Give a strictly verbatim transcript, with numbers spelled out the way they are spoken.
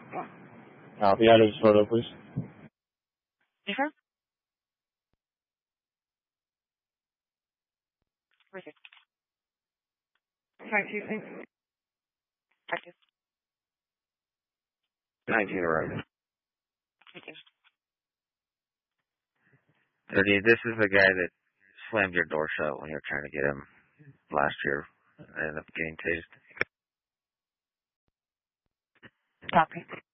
Uh, the address photo, please. Sure. Perfect. Five two six. Thank you. nineteen road. Thank you. thirty, this is the guy that slammed your door shut when you were trying to get him last year. I ended up getting tased. Copy.